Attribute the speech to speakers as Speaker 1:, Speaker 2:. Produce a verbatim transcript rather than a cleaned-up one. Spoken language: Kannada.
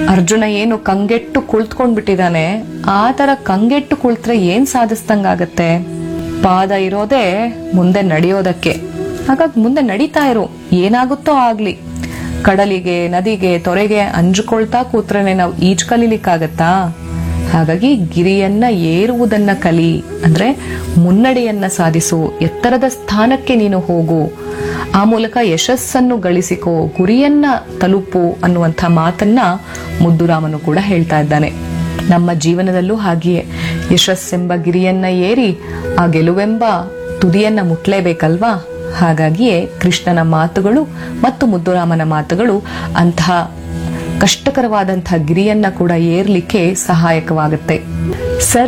Speaker 1: ಅರ್ಜುನ ಏನು ಕಂಗೆಟ್ಟು ಕುಳಿತುಕೊಂಡ್ಬಿಟ್ಟಿದಾನೆ, ಆ ತರ ಕಂಗೆಟ್ಟು ಕುಳಿತ್ರೆ ಏನ್ ಸಾಧಿಸ್ದಂಗಾಗತ್ತೆ? ಪಾದ ಇರೋದೇ ಮುಂದೆ ನಡೆಯೋದಕ್ಕೆ. ಹಾಗಾಗಿ ಮುಂದೆ ನಡೀತಾ ಇರು, ಏನಾಗುತ್ತೋ ಆಗ್ಲಿ. ಕಡಲಿಗೆ, ನದಿಗೆ, ತೊರೆಗೆ ಅಂಜ್ಕೊಳ್ತಾ ಕೂತ್ರೆ ನಾವು ಈಜ್ ಕಲೀಲಿಕ್ಕಾಗತ್ತಾ? ಹಾಗಾಗಿ ಗಿರಿಯನ್ನ ಏರುವುದನ್ನ ಕಲಿ, ಅಂದ್ರೆ ಮುನ್ನಡೆಯನ್ನ ಸಾಧಿಸು, ಎತ್ತರದ ಸ್ಥಾನಕ್ಕೆ ನೀನು ಹೋಗು, ಆ ಮೂಲಕ ಯಶಸ್ಸನ್ನು ಗಳಿಸಿಕೋ, ಗುರಿಯನ್ನ ತಲುಪು ಅನ್ನುವಂಥ ಮಾತನ್ನ ಮುದ್ದುರಾಮನು ಕೂಡ ಹೇಳ್ತಾ ಇದ್ದಾನೆ. ನಮ್ಮ ಜೀವನದಲ್ಲೂ ಹಾಗೆಯೇ ಯಶಸ್ಸೆಂಬ ಗಿರಿಯನ್ನ ಏರಿ ಆ ಗೆಲುವೆಂಬ ತುದಿಯನ್ನ ಮುಟ್ಲೇಬೇಕಲ್ವಾ? ಹಾಗಾಗಿಯೇ ಕೃಷ್ಣನ ಮಾತುಗಳು ಮತ್ತು ಮುದ್ದುರಾಮನ ಮಾತುಗಳು ಅಂತಹ ಕಷ್ಟಕರವಾದಂತಹ ಗಿರಿಯನ್ನ ಕೂಡ ಏರ್ಲಿಕ್ಕೆ ಸಹಾಯಕವಾಗುತ್ತೆ. ಸರ್